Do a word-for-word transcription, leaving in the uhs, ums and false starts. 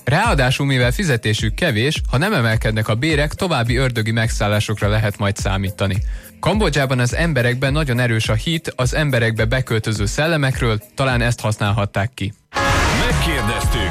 Ráadásul, mivel fizetésük kevés, ha nem emelkednek a bérek, további ördögi megszállásokra lehet majd számítani. Kambodzsában az emberekben nagyon erős a hit az emberekbe beköltöző szellemekről, talán ezt használhatták ki. Megkérdeztük.